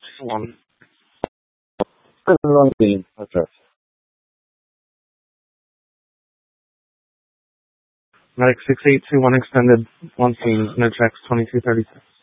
One. Wrong team. Okay. Medic 6821 extended. One team. No checks. 2236.